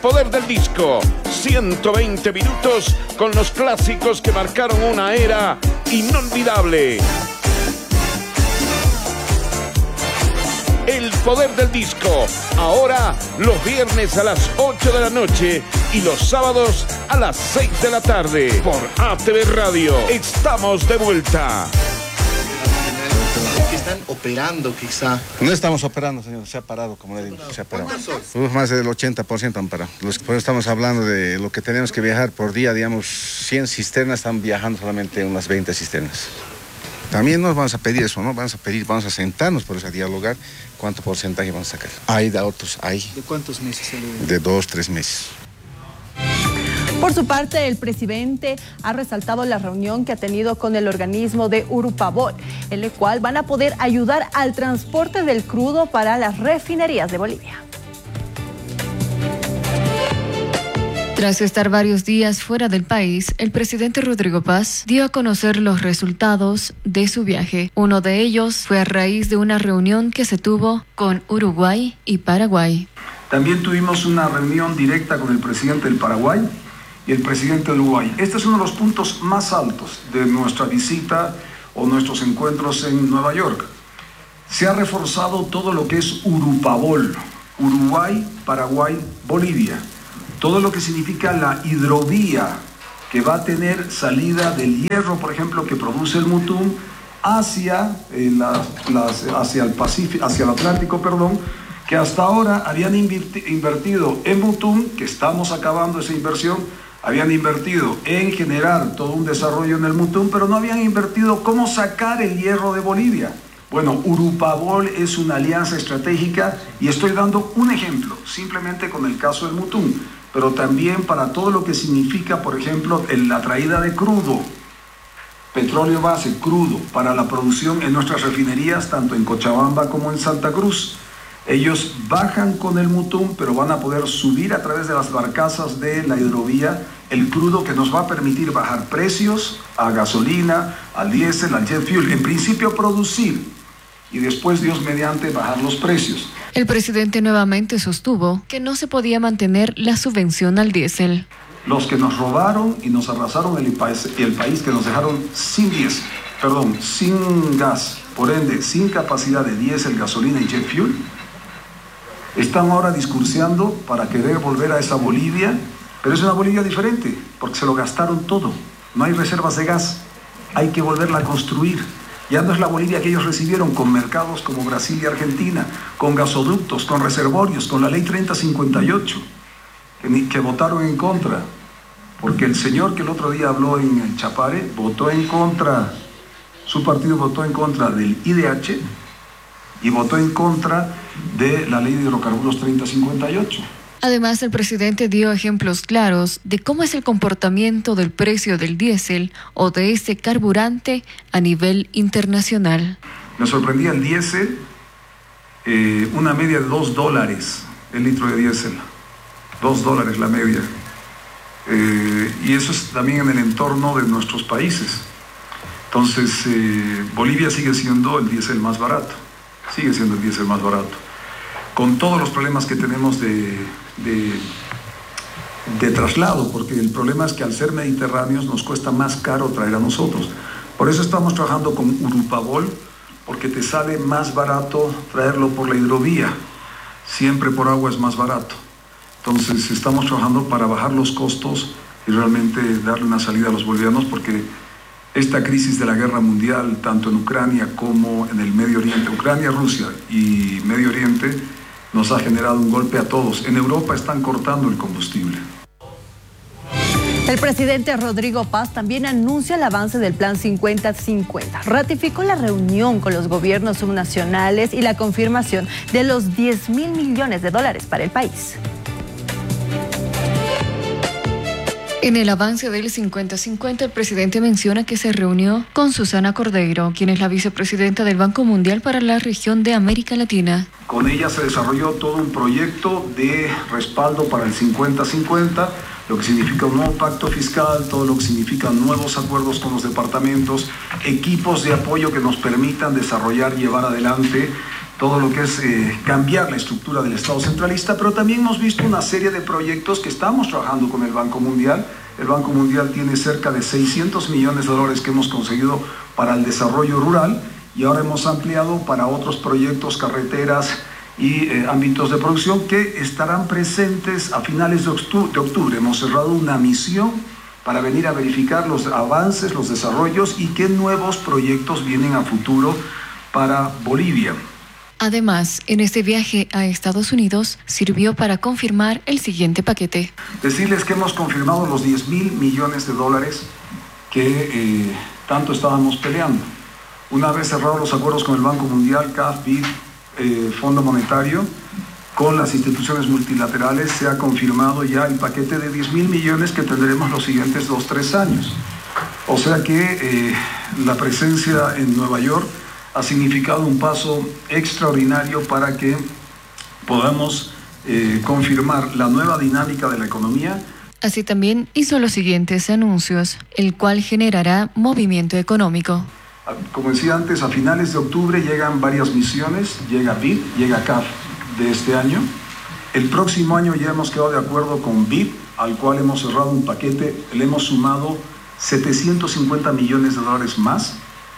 poder del disco. 120 minutos con los clásicos que marcaron una era inolvidable. El poder del disco, ahora los viernes a las 8 de la noche y los sábados a las 6 de la tarde por ATV Radio. Estamos de vuelta. Que están operando quizá. No estamos operando, señor, se ha parado, como le digo, se ha parado. Más del 80% han parado. Estamos hablando de lo que tenemos que viajar por día, digamos, 100 cisternas, están viajando solamente unas 20 cisternas. También nos vamos a pedir eso, ¿no? Vamos a sentarnos por eso, a dialogar cuánto porcentaje vamos a sacar. Hay de otros, hay. ¿De cuántos meses se le ve? De 2, 3 meses. Por su parte, el presidente ha resaltado la reunión que ha tenido con el organismo de Urupabol, en el cual van a poder ayudar al transporte del crudo para las refinerías de Bolivia. Tras estar varios días fuera del país, el presidente Rodrigo Paz dio a conocer los resultados de su viaje. Uno de ellos fue a raíz de una reunión que se tuvo con Uruguay y Paraguay. También tuvimos una reunión directa con el presidente del Paraguay y el presidente de Uruguay. Este es uno de los puntos más altos de nuestra visita o nuestros encuentros en Nueva York. Se ha reforzado todo lo que es Urupabol, Uruguay, Paraguay, Bolivia. Todo lo que significa la hidrovía que va a tener salida del hierro, por ejemplo, que produce el Mutum hacia el Atlántico, que hasta ahora habían invertido en Mutum, que estamos acabando esa inversión, habían invertido en generar todo un desarrollo en el Mutum, pero no habían invertido cómo sacar el hierro de Bolivia. Bueno, Urupabol es una alianza estratégica y estoy dando un ejemplo, simplemente con el caso del Mutum, pero también para todo lo que significa, por ejemplo, la traída de crudo, petróleo base, crudo, para la producción en nuestras refinerías, tanto en Cochabamba como en Santa Cruz. Ellos bajan con el Mutum, pero van a poder subir a través de las barcazas de la hidrovía el crudo que nos va a permitir bajar precios a gasolina, al diésel, al jet fuel. En principio producir y después, Dios mediante, bajar los precios. El presidente nuevamente sostuvo que no se podía mantener la subvención al diésel. Los que nos robaron y nos arrasaron el país que nos dejaron sin gas, por ende, sin capacidad de diésel, gasolina y jet fuel, están ahora discurseando para querer volver a esa Bolivia, pero es una Bolivia diferente, porque se lo gastaron todo. No hay reservas de gas, hay que volverla a construir. Ya no es la Bolivia que ellos recibieron con mercados como Brasil y Argentina, con gasoductos, con reservorios, con la ley 3058, que votaron en contra, porque el señor que el otro día habló en el Chapare votó en contra, su partido votó en contra del IDH y votó en contra de la ley de hidrocarburos 3058. Además, el presidente dio ejemplos claros de cómo es el comportamiento del precio del diésel o de este carburante a nivel internacional. Me sorprendía el diésel, una media de $2 el litro de diésel, $2 la media. Y eso es también en el entorno de nuestros países. Entonces, Bolivia sigue siendo el diésel más barato, con todos los problemas que tenemos de traslado, porque el problema es que al ser mediterráneos nos cuesta más caro traer a nosotros. Por eso estamos trabajando con Urupabol, porque te sale más barato traerlo por la hidrovía, siempre por agua es más barato. Entonces estamos trabajando para bajar los costos y realmente darle una salida a los bolivianos, porque esta crisis de la guerra mundial, tanto en Ucrania como en el Medio Oriente, Ucrania, Rusia y Medio Oriente, nos ha generado un golpe a todos. En Europa están cortando el combustible. El presidente Rodrigo Paz también anuncia el avance del Plan 50-50. Ratificó la reunión con los gobiernos subnacionales y la confirmación de los $10.000 millones para el país. En el avance del 50-50, el presidente menciona que se reunió con Susana Cordeiro, quien es la vicepresidenta del Banco Mundial para la región de América Latina. Con ella se desarrolló todo un proyecto de respaldo para el 50-50, lo que significa un nuevo pacto fiscal, todo lo que significa nuevos acuerdos con los departamentos, equipos de apoyo que nos permitan desarrollar y llevar adelante todo lo que es cambiar la estructura del Estado centralista, pero también hemos visto una serie de proyectos que estamos trabajando con el Banco Mundial. El Banco Mundial tiene cerca de 600 millones de dólares que hemos conseguido para el desarrollo rural y ahora hemos ampliado para otros proyectos, carreteras y ámbitos de producción que estarán presentes a finales de octubre. Hemos cerrado una misión para venir a verificar los avances, los desarrollos y qué nuevos proyectos vienen a futuro para Bolivia. Además, en este viaje a Estados Unidos sirvió para confirmar el siguiente paquete. Decirles que hemos confirmado los 10.000 millones de dólares que tanto estábamos peleando. Una vez cerrados los acuerdos con el Banco Mundial, CAF, BID, Fondo Monetario, con las instituciones multilaterales, se ha confirmado ya el paquete de 10.000 millones que tendremos los siguientes 2-3 años. O sea que la presencia en Nueva York ha significado un paso extraordinario para que podamos confirmar la nueva dinámica de la economía. Así también hizo los siguientes anuncios, el cual generará movimiento económico. Como decía antes, a finales de octubre llegan varias misiones, llega BID, llega CAF de este año. El próximo año ya hemos quedado de acuerdo con BID, al cual hemos cerrado un paquete, le hemos sumado 750 millones de dólares más,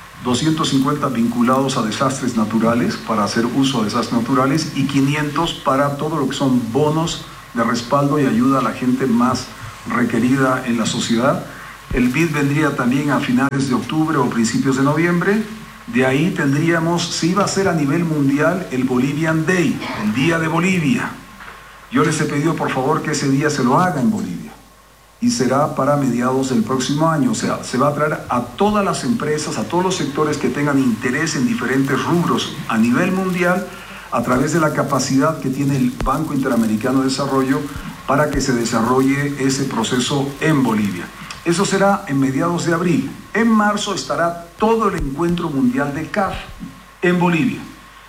250 vinculados a desastres naturales, para hacer uso de desastres naturales, y 500 para todo lo que son bonos de respaldo y ayuda a la gente más requerida en la sociedad. El BID vendría también a finales de octubre o principios de noviembre. De ahí tendríamos, si iba a ser a nivel mundial, el Bolivian Day, el Día de Bolivia. Yo les he pedido por favor que ese día se lo haga en Bolivia. Y será para mediados del próximo año. O sea, se va a traer a todas las empresas, a todos los sectores que tengan interés en diferentes rubros a nivel mundial, a través de la capacidad que tiene el Banco Interamericano de Desarrollo para que se desarrolle ese proceso en Bolivia. Eso será en mediados de abril. En marzo estará todo el encuentro mundial de CAF en Bolivia.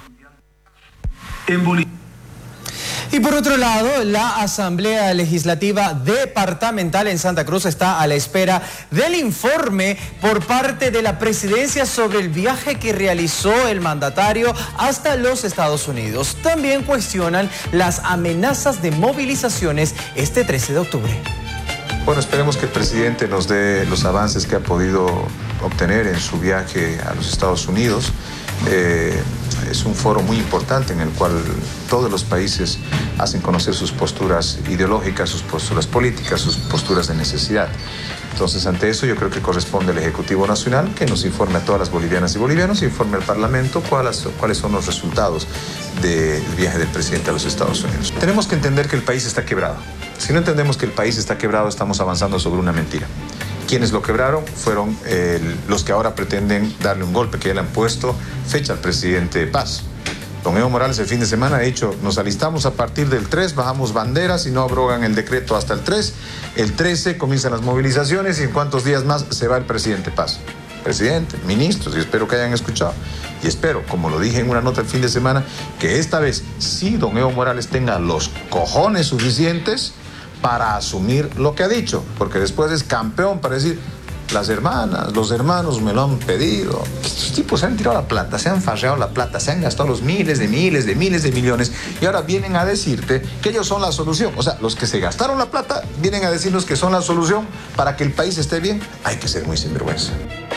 Y por otro lado, la Asamblea Legislativa Departamental en Santa Cruz está a la espera del informe por parte de la presidencia sobre el viaje que realizó el mandatario hasta los Estados Unidos. También cuestionan las amenazas de movilizaciones este 13 de octubre. Bueno, esperemos que el presidente nos dé los avances que ha podido obtener en su viaje a los Estados Unidos. Es un foro muy importante en el cual todos los países hacen conocer sus posturas ideológicas, sus posturas políticas, sus posturas de necesidad. Entonces, ante eso yo creo que corresponde al Ejecutivo Nacional que nos informe a todas las bolivianas y bolivianos, informe al Parlamento cuáles son los resultados del viaje del presidente a los Estados Unidos. Tenemos que entender que el país está quebrado. Si no entendemos que el país está quebrado, estamos avanzando sobre una mentira. Quienes lo quebraron fueron los que ahora pretenden darle un golpe, que ya le han puesto fecha al presidente Paz. Don Evo Morales el fin de semana ha dicho, nos alistamos a partir del 3, bajamos banderas y no abrogan el decreto hasta el 3. El 13 comienzan las movilizaciones y en cuántos días más se va el presidente Paz. Presidente, ministros, y espero que hayan escuchado. Y espero, como lo dije en una nota el fin de semana, que esta vez sí don Evo Morales tenga los cojones suficientes para asumir lo que ha dicho, porque después es campeón para decir, las hermanas, los hermanos me lo han pedido. Estos tipos se han tirado la plata, se han farreado la plata, se han gastado los miles de millones y ahora vienen a decirte que ellos son la solución. O sea, los que se gastaron la plata vienen a decirnos que son la solución para que el país esté bien. Hay que ser muy sinvergüenza.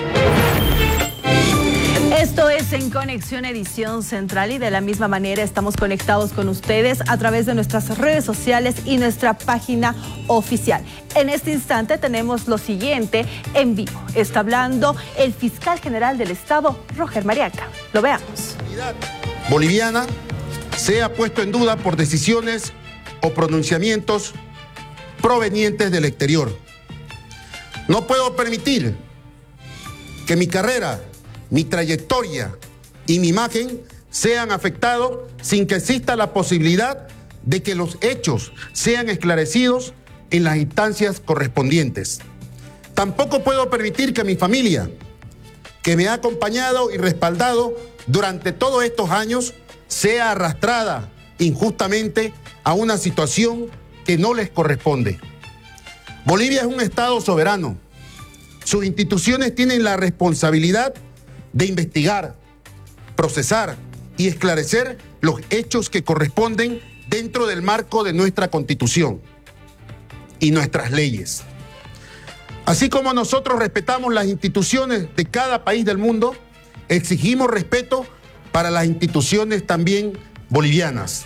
Esto es En Conexión Edición Central y de la misma manera estamos conectados con ustedes a través de nuestras redes sociales y nuestra página oficial. En este instante tenemos lo siguiente en vivo. Está hablando el fiscal general del Estado, Roger Mariaca. Lo veamos. La boliviana se ha puesto en duda por decisiones o pronunciamientos provenientes del exterior. No puedo permitir que mi carrera, mi trayectoria y mi imagen sean afectados sin que exista la posibilidad de que los hechos sean esclarecidos en las instancias correspondientes. Tampoco puedo permitir que mi familia, que me ha acompañado y respaldado durante todos estos años, sea arrastrada injustamente a una situación que no les corresponde. Bolivia es un Estado soberano. Sus instituciones tienen la responsabilidad de investigar, procesar y esclarecer los hechos que corresponden dentro del marco de nuestra Constitución y nuestras leyes. Así como nosotros respetamos las instituciones de cada país del mundo, exigimos respeto para las instituciones también bolivianas.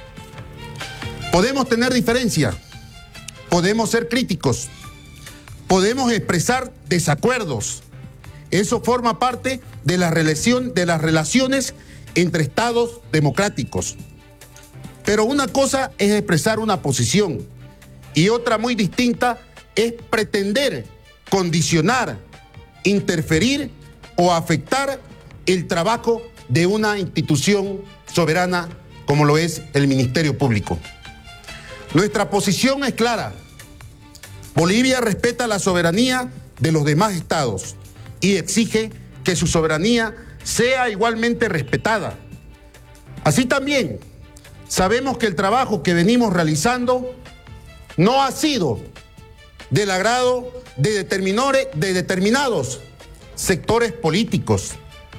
Podemos tener diferencias, podemos ser críticos, podemos expresar desacuerdos. Eso forma parte de las relaciones entre estados democráticos. Pero una cosa es expresar una posición y otra muy distinta es pretender condicionar, interferir o afectar el trabajo de una institución soberana como lo es el Ministerio Público. Nuestra posición es clara. Bolivia respeta la soberanía de los demás estados y exige que su soberanía sea igualmente respetada. Así también, sabemos que el trabajo que venimos realizando no ha sido del agrado de determinados sectores políticos,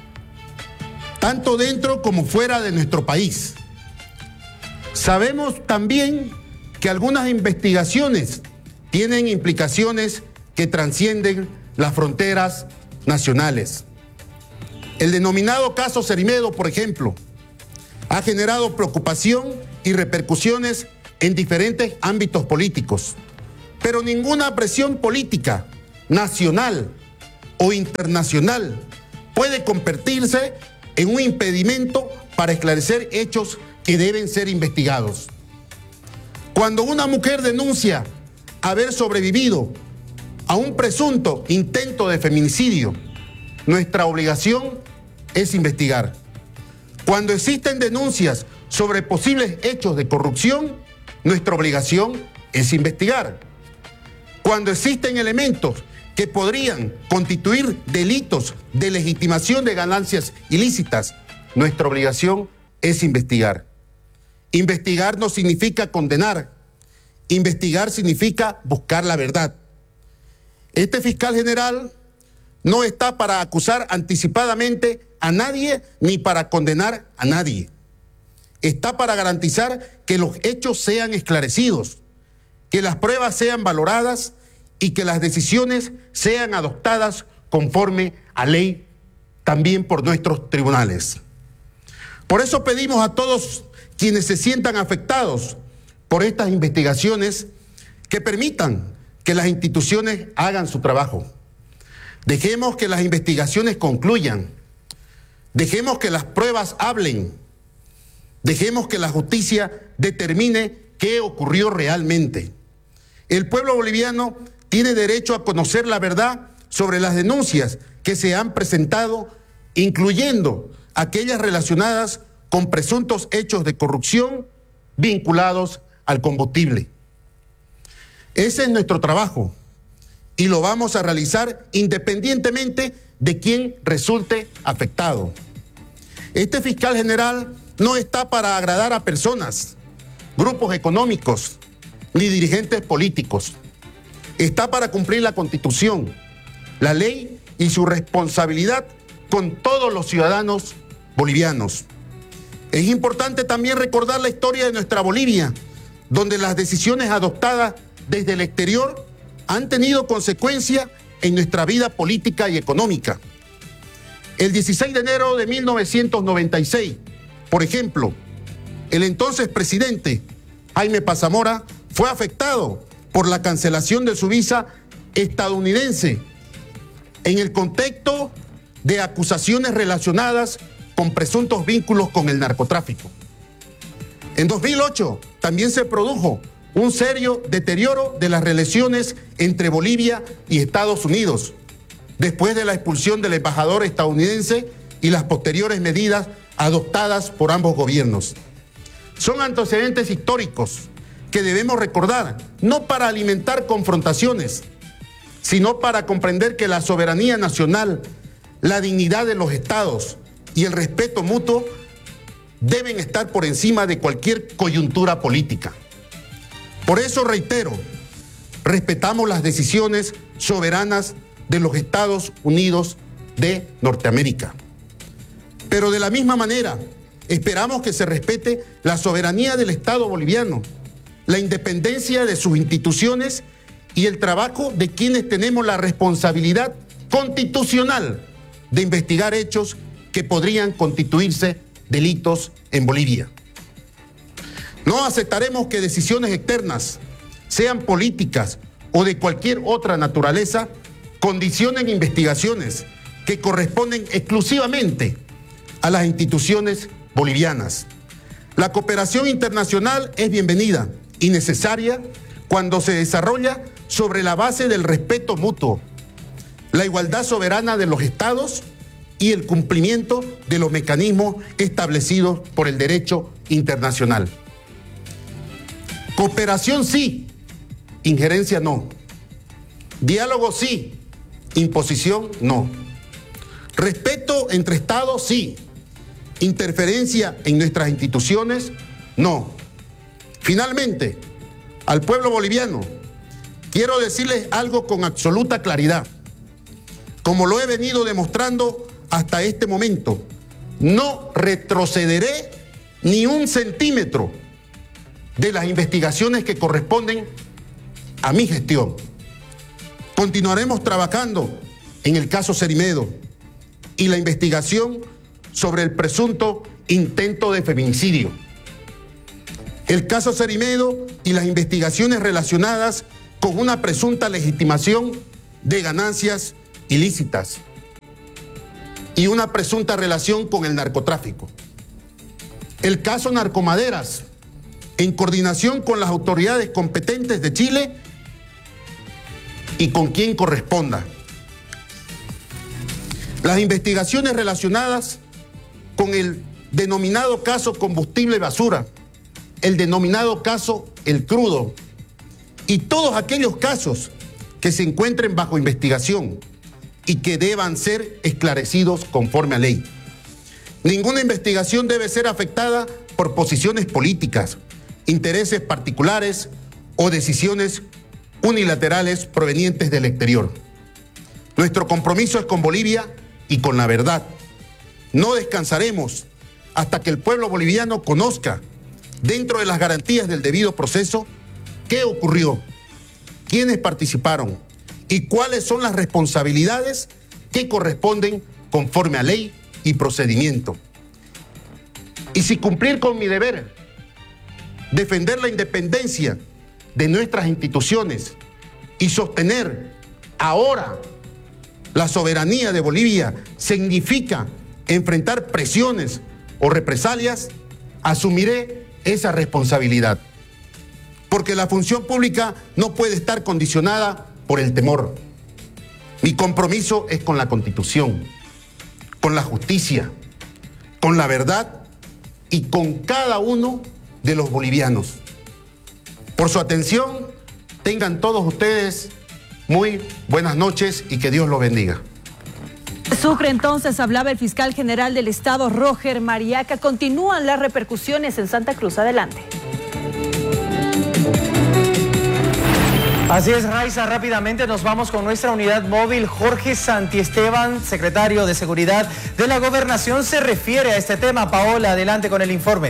tanto dentro como fuera de nuestro país. Sabemos también que algunas investigaciones tienen implicaciones que trascienden las fronteras nacionales. El denominado caso Cerimedo, por ejemplo, ha generado preocupación y repercusiones en diferentes ámbitos políticos, pero ninguna presión política nacional o internacional puede convertirse en un impedimento para esclarecer hechos que deben ser investigados. Cuando una mujer denuncia haber sobrevivido a un presunto intento de feminicidio, nuestra obligación es investigar. Cuando existen denuncias sobre posibles hechos de corrupción, nuestra obligación es investigar. Cuando existen elementos que podrían constituir delitos de legitimación de ganancias ilícitas, nuestra obligación es investigar. Investigar no significa condenar. Investigar significa buscar la verdad. Este fiscal general no está para acusar anticipadamente a nadie ni para condenar a nadie. Está para garantizar que los hechos sean esclarecidos, que las pruebas sean valoradas y que las decisiones sean adoptadas conforme a ley también por nuestros tribunales. Por eso pedimos a todos quienes se sientan afectados por estas investigaciones que permitan que las instituciones hagan su trabajo. Dejemos que las investigaciones concluyan. Dejemos que las pruebas hablen. Dejemos que la justicia determine qué ocurrió realmente. El pueblo boliviano tiene derecho a conocer la verdad sobre las denuncias que se han presentado, incluyendo aquellas relacionadas con presuntos hechos de corrupción vinculados al combustible. Ese es nuestro trabajo y lo vamos a realizar independientemente de quién resulte afectado. Este fiscal general no está para agradar a personas, grupos económicos ni dirigentes políticos. Está para cumplir la Constitución, la ley y su responsabilidad con todos los ciudadanos bolivianos. Es importante también recordar la historia de nuestra Bolivia, donde las decisiones adoptadas desde el exterior han tenido consecuencia en nuestra vida política y económica. El 16 de enero de 1996, por ejemplo, el entonces presidente Jaime Paz Zamora fue afectado por la cancelación de su visa estadounidense en el contexto de acusaciones relacionadas con presuntos vínculos con el narcotráfico. En 2008 también se produjo un serio deterioro de las relaciones entre Bolivia y Estados Unidos, después de la expulsión del embajador estadounidense y las posteriores medidas adoptadas por ambos gobiernos. Son antecedentes históricos que debemos recordar, no para alimentar confrontaciones, sino para comprender que la soberanía nacional, la dignidad de los estados y el respeto mutuo deben estar por encima de cualquier coyuntura política. Por eso reitero, respetamos las decisiones soberanas de los Estados Unidos de Norteamérica. Pero de la misma manera, Esperamos que se respete la soberanía del Estado boliviano, la independencia de sus instituciones y el trabajo de quienes tenemos la responsabilidad constitucional de investigar hechos que podrían constituirse delitos en Bolivia. No aceptaremos que decisiones externas, sean políticas o de cualquier otra naturaleza, condicionen investigaciones que corresponden exclusivamente a las instituciones bolivianas. La cooperación internacional es bienvenida y necesaria cuando se desarrolla sobre la base del respeto mutuo, la igualdad soberana de los estados y el cumplimiento de los mecanismos establecidos por el derecho internacional. Cooperación sí, injerencia no. Diálogo sí, imposición no. Respeto entre estados sí, interferencia en nuestras instituciones no. Finalmente, al pueblo boliviano, quiero decirles algo con absoluta claridad. Como lo he venido demostrando hasta este momento, no retrocederé ni un centímetro de las investigaciones que corresponden a mi gestión. Continuaremos trabajando en el caso Cerimedo y la investigación sobre el presunto intento de feminicidio. El caso Cerimedo y las investigaciones relacionadas con una presunta legitimación de ganancias ilícitas y una presunta relación con el narcotráfico. El caso Narcomaderas, en coordinación con las autoridades competentes de Chile y con quien corresponda. Las investigaciones relacionadas con el denominado caso combustible basura, el denominado caso El Crudo y todos aquellos casos que se encuentren bajo investigación y que deban ser esclarecidos conforme a ley. Ninguna investigación debe ser afectada por posiciones políticas, intereses particulares o decisiones unilaterales provenientes del exterior. Nuestro compromiso es con Bolivia y con la verdad. No descansaremos hasta que el pueblo boliviano conozca, dentro de las garantías del debido proceso, qué ocurrió, quiénes participaron y cuáles son las responsabilidades que corresponden conforme a ley y procedimiento. Y si cumplir con mi deber, defender la independencia de nuestras instituciones y sostener ahora la soberanía de Bolivia significa enfrentar presiones o represalias, asumiré esa responsabilidad. Porque la función pública no puede estar condicionada por el temor. Mi compromiso es con la Constitución, con la justicia, con la verdad y con cada uno de los bolivianos. Por su atención, tengan todos ustedes muy buenas noches y que Dios los bendiga. Sucre, entonces, hablaba el fiscal general del Estado, Roger Mariaca. Continúan las repercusiones en Santa Cruz. Adelante. Así es, Raiza, rápidamente nos vamos con nuestra unidad móvil. Jorge Santiesteban, secretario de Seguridad de la Gobernación, se refiere a este tema. Paola, adelante con el informe.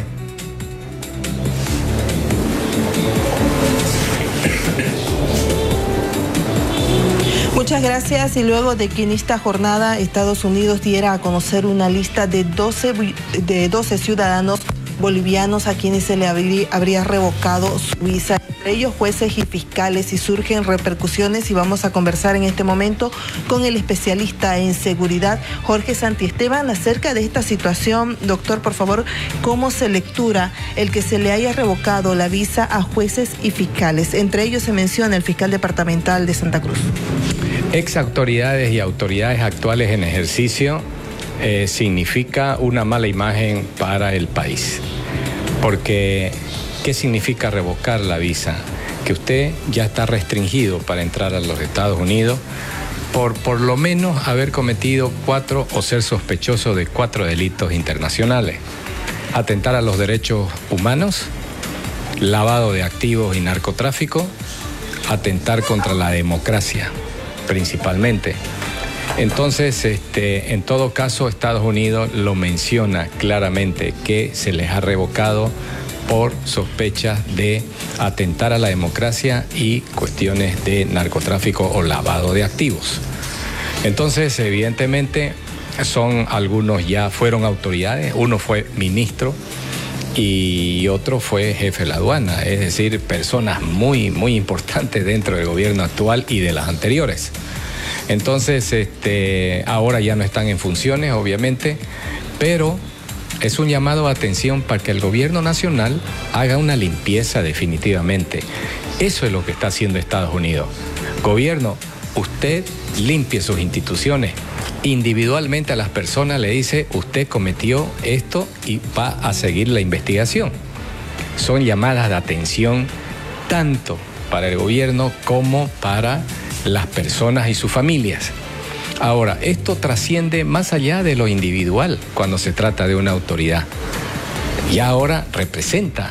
Muchas gracias. Y luego de que en esta jornada Estados Unidos diera a conocer una lista de 12 ciudadanos bolivianos a quienes se le habría revocado su visa, entre ellos jueces y fiscales, y surgen repercusiones, y vamos a conversar en este momento con el especialista en seguridad, Jorge Santiesteban, acerca de esta situación. Doctor, por favor, ¿cómo se lectura el que se le haya revocado la visa a jueces y fiscales? Entre ellos se menciona el fiscal departamental de Santa Cruz. Ex autoridades y autoridades actuales en ejercicio significa una mala imagen para el país. Porque, ¿qué significa revocar la visa? Que usted ya está restringido para entrar a los Estados Unidos por lo menos haber cometido 4 o ser sospechoso de 4 delitos internacionales. Atentar a los derechos humanos, lavado de activos y narcotráfico, atentar contra la democracia, principalmente. Entonces, en todo caso, Estados Unidos lo menciona claramente que se les ha revocado por sospechas de atentar a la democracia y cuestiones de narcotráfico o lavado de activos. Entonces, evidentemente, algunos ya fueron autoridades, uno fue ministro y otro fue jefe de la aduana, es decir, personas muy, muy importantes dentro del gobierno actual y de las anteriores. Entonces, ahora ya no están en funciones, obviamente, pero es un llamado a atención para que el gobierno nacional haga una limpieza definitivamente. Eso es lo que está haciendo Estados Unidos. Gobierno, usted limpie sus instituciones. Individualmente a las personas le dice, usted cometió esto y va a seguir la investigación. Son llamadas de atención tanto para el gobierno como para las personas y sus familias. Ahora, esto trasciende más allá de lo individual cuando se trata de una autoridad. Y ahora representa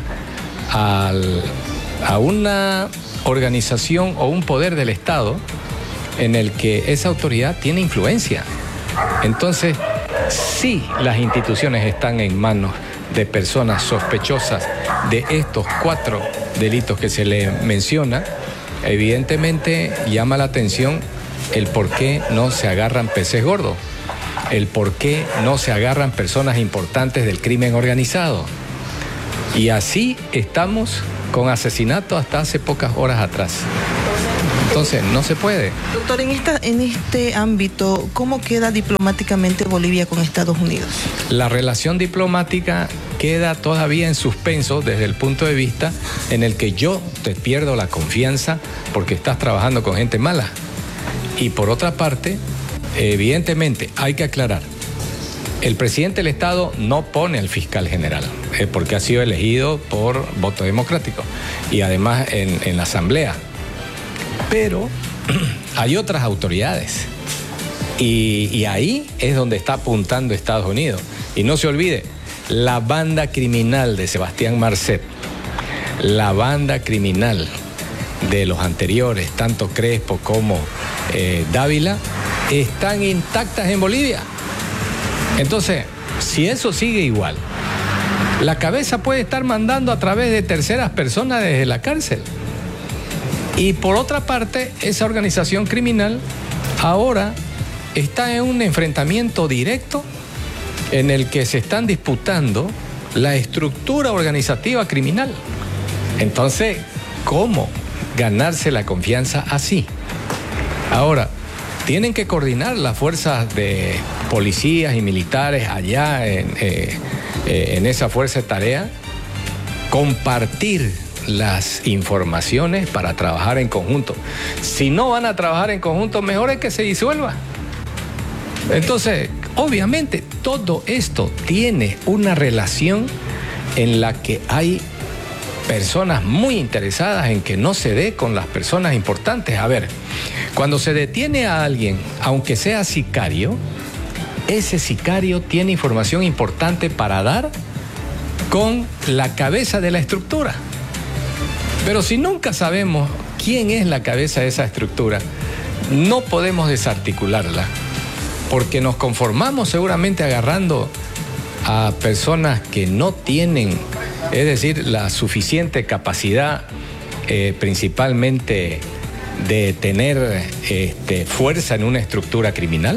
a una organización o un poder del Estado en el que esa autoridad tiene influencia. Entonces, si las instituciones están en manos de personas sospechosas de estos 4 delitos que se le menciona, evidentemente llama la atención el por qué no se agarran peces gordos, el por qué no se agarran personas importantes del crimen organizado. Y así estamos con asesinatos hasta hace pocas horas atrás. Entonces, no se puede. Doctor, en este ámbito, ¿cómo queda diplomáticamente Bolivia con Estados Unidos? La relación diplomática queda todavía en suspenso desde el punto de vista en el que yo te pierdo la confianza porque estás trabajando con gente mala. Y por otra parte, evidentemente, hay que aclarar, el presidente del Estado no pone al fiscal general, porque ha sido elegido por voto democrático y además en la asamblea. Pero hay otras autoridades y ahí es donde está apuntando Estados Unidos. Y no se olvide, la banda criminal de Sebastián Marcet, la banda criminal de los anteriores, tanto Crespo como Dávila, están intactas en Bolivia. Entonces, si eso sigue igual, la cabeza puede estar mandando a través de terceras personas desde la cárcel. Y por otra parte, esa organización criminal ahora está en un enfrentamiento directo en el que se están disputando la estructura organizativa criminal. Entonces, ¿cómo ganarse la confianza así? Ahora, tienen que coordinar las fuerzas de policías y militares allá en esa fuerza de tarea, compartir las informaciones para trabajar en conjunto. Si no van a trabajar en conjunto, mejor es que se disuelva. Entonces, obviamente, todo esto tiene una relación en la que hay personas muy interesadas en que no se dé con las personas importantes. A ver, cuando se detiene a alguien, aunque sea sicario, ese sicario tiene información importante para dar con la cabeza de la estructura. Pero si nunca sabemos quién es la cabeza de esa estructura, no podemos desarticularla, porque nos conformamos seguramente agarrando a personas que no tienen, es decir, la suficiente capacidad, principalmente de tener fuerza en una estructura criminal.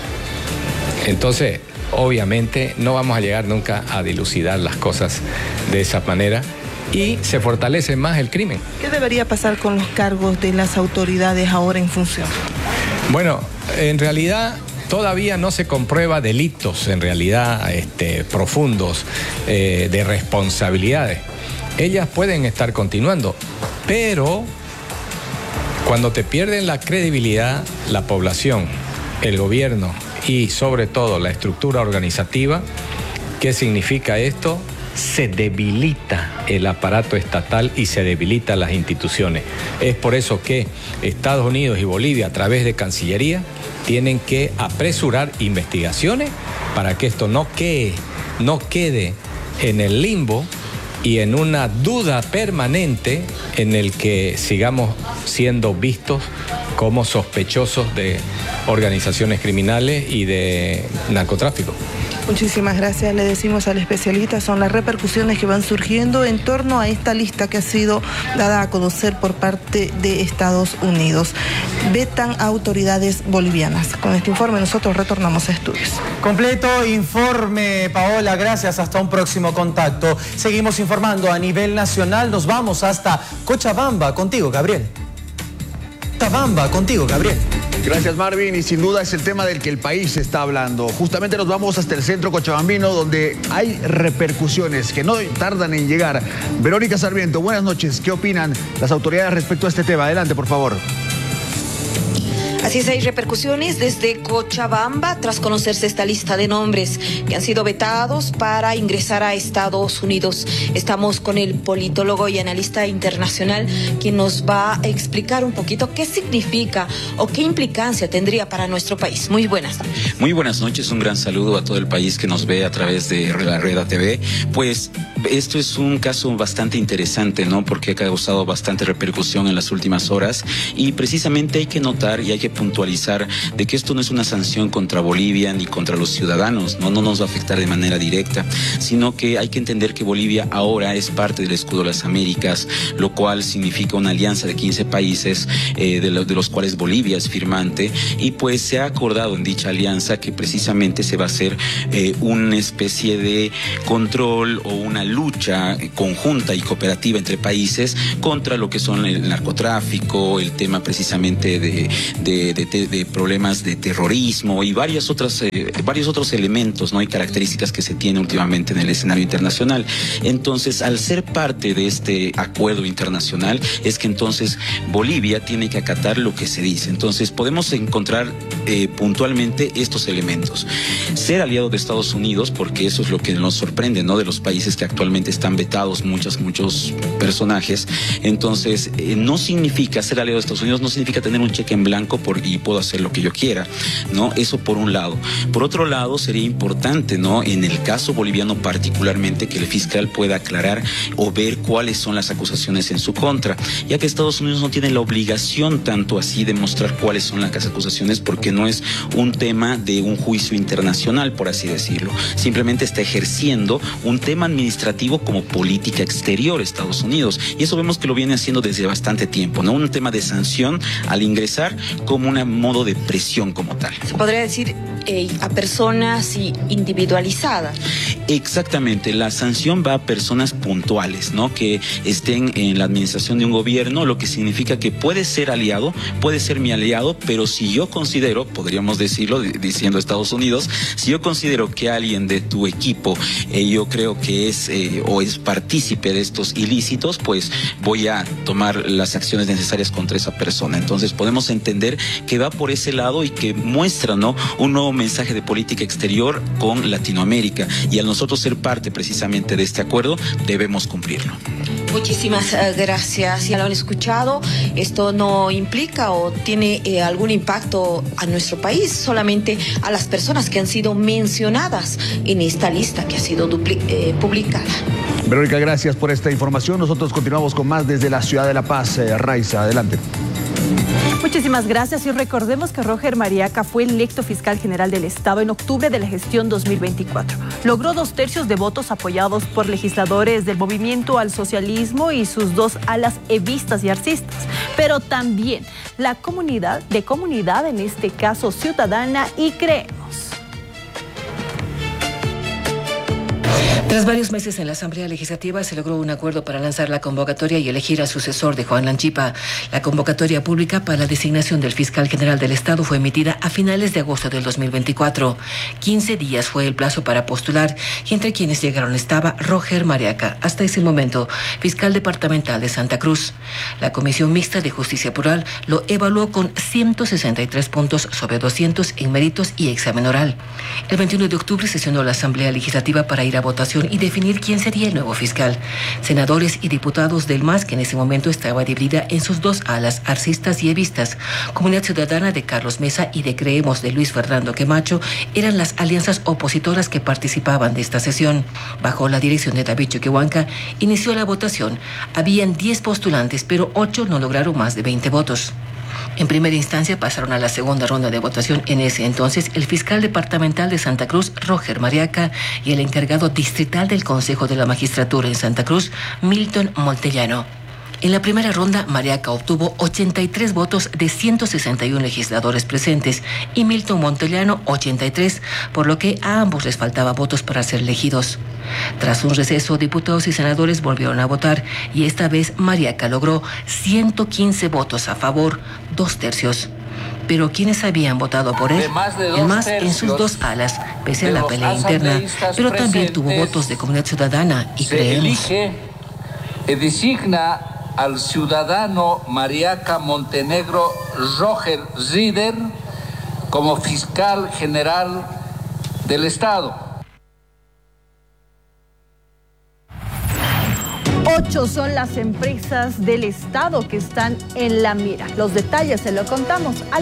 Entonces, obviamente, no vamos a llegar nunca a dilucidar las cosas de esa manera. Y se fortalece más el crimen. ¿Qué debería pasar con los cargos de las autoridades ahora en función? Bueno, en realidad todavía no se comprueba delitos, en realidad profundos, de responsabilidades. Ellas pueden estar continuando, pero cuando te pierden la credibilidad, la población, el gobierno y sobre todo la estructura organizativa, ¿qué significa esto? Se debilita el aparato estatal y se debilitan las instituciones. Es por eso que Estados Unidos y Bolivia, a través de Cancillería, tienen que apresurar investigaciones para que esto no quede en el limbo y en una duda permanente en el que sigamos siendo vistos como sospechosos de organizaciones criminales y de narcotráfico. Muchísimas gracias, le decimos al especialista, son las repercusiones que van surgiendo en torno a esta lista que ha sido dada a conocer por parte de Estados Unidos. Vetan a autoridades bolivianas. Con este informe nosotros retornamos a estudios. Completo informe, Paola, gracias, hasta un próximo contacto. Seguimos informando a nivel nacional, nos vamos hasta Cochabamba, contigo, Gabriel. Gracias, Marvin, y sin duda es el tema del que el país está hablando. Justamente nos vamos hasta el centro cochabambino, donde hay repercusiones que no tardan en llegar. Verónica Sarmiento, buenas noches. ¿Qué opinan las autoridades respecto a este tema? Adelante, por favor. Así es, hay repercusiones desde Cochabamba tras conocerse esta lista de nombres que han sido vetados para ingresar a Estados Unidos. Estamos con el politólogo y analista internacional quien nos va a explicar un poquito qué significa o qué implicancia tendría para nuestro país. Muy buenas. Muy buenas noches, un gran saludo a todo el país que nos ve a través de la Red ATV. Pues esto es un caso bastante interesante, ¿no? Porque ha causado bastante repercusión en las últimas horas y precisamente hay que notar y hay que puntualizar de que esto no es una sanción contra Bolivia ni contra los ciudadanos, no nos va a afectar de manera directa, sino que hay que entender que Bolivia ahora es parte del Escudo de las Américas, lo cual significa una alianza de 15 países, de los cuales Bolivia es firmante, y pues se ha acordado en dicha alianza que precisamente se va a hacer una especie de control o una lucha conjunta y cooperativa entre países contra lo que son el narcotráfico, el tema precisamente de problemas de terrorismo y varios otros elementos, ¿no? Y características que se tienen últimamente en el escenario internacional. Entonces, al ser parte de este acuerdo internacional, es que entonces Bolivia tiene que acatar lo que se dice. Entonces, podemos encontrar puntualmente estos elementos. Ser aliado de Estados Unidos, porque eso es lo que nos sorprende, ¿no? De los países que actualmente están vetados, muchos personajes. Entonces, no significa ser aliado de Estados Unidos, no significa tener un cheque en blanco y puedo hacer lo que yo quiera, ¿no? Eso por un lado. Por otro lado, sería importante, ¿no? En el caso boliviano particularmente, que el fiscal pueda aclarar o ver cuáles son las acusaciones en su contra, ya que Estados Unidos no tiene la obligación tanto así de mostrar cuáles son las acusaciones, porque no es un tema de un juicio internacional, por así decirlo. Simplemente está ejerciendo un tema administrativo como política exterior Estados Unidos, y eso vemos que lo viene haciendo desde bastante tiempo, ¿no? Un tema de sanción al ingresar como un modo de presión como tal. Se podría decir a personas individualizadas. Exactamente, la sanción va a personas puntuales, ¿no? Que estén en la administración de un gobierno, lo que significa que puede ser aliado, puede ser mi aliado, pero si yo considero, podríamos decirlo, diciendo Estados Unidos, si yo considero que alguien de tu equipo, yo creo que es o es partícipe de estos ilícitos, pues voy a tomar las acciones necesarias contra esa persona. Entonces podemos entender que va por ese lado y que muestra, ¿no? Un nuevo mensaje de política exterior con Latinoamérica, y al nosotros ser parte precisamente de este acuerdo debemos cumplirlo. Muchísimas gracias. Ya lo han escuchado, esto no implica o tiene algún impacto a nuestro país, solamente a las personas que han sido mencionadas en esta lista que ha sido publicada. Verónica, gracias por esta información. Nosotros continuamos con más desde la ciudad de La Paz. Raiza, adelante. Muchísimas gracias, y recordemos que Roger Mariaca fue electo fiscal general del Estado en octubre de la gestión 2024. Logró 2/3 de votos apoyados por legisladores del movimiento al socialismo y sus dos alas evistas y arcistas, pero también la comunidad, en este caso ciudadana, y Creemos. Tras varios meses en la Asamblea Legislativa se logró un acuerdo para lanzar la convocatoria y elegir al sucesor de Juan Lanchipa. La convocatoria pública para la designación del fiscal general del Estado fue emitida a finales de agosto del 2024. 15 días fue el plazo para postular, y entre quienes llegaron estaba Roger Mariaca, hasta ese momento fiscal departamental de Santa Cruz. La Comisión Mixta de Justicia Plural lo evaluó con 163 puntos sobre 200 en méritos y examen oral. El 21 de octubre sesionó la Asamblea Legislativa para ir a votación votación y definir quién sería el nuevo fiscal. Senadores y diputados del MAS, que en ese momento estaba dividida en sus dos alas, arcistas y evistas, Comunidad Ciudadana de Carlos Mesa y de Creemos de Luis Fernando Quemacho, eran las alianzas opositoras que participaban de esta sesión. Bajo la dirección de David Choquehuanca, inició la votación. Habían 10 postulantes, pero 8 no lograron más de 20 votos. En primera instancia pasaron a la segunda ronda de votación en ese entonces el fiscal departamental de Santa Cruz, Roger Mariaca, y el encargado distrital del Consejo de la Magistratura en Santa Cruz, Milton Montellano. En la primera ronda, Mariaca obtuvo 83 votos de 161 legisladores presentes y Milton Montellano 83, por lo que a ambos les faltaba votos para ser elegidos. Tras un receso, diputados y senadores volvieron a votar y esta vez Mariaca logró 115 votos a favor, 2/3. Pero quienes habían votado por él, el MAS en sus dos alas, pese a la pelea interna, pero también tuvo votos de Comunidad Ciudadana y Creemos. Elige y designa al ciudadano Mariaca Montenegro Roger Rieder como fiscal general del Estado. 8 son las empresas del Estado que están en la mira. Los detalles se lo contamos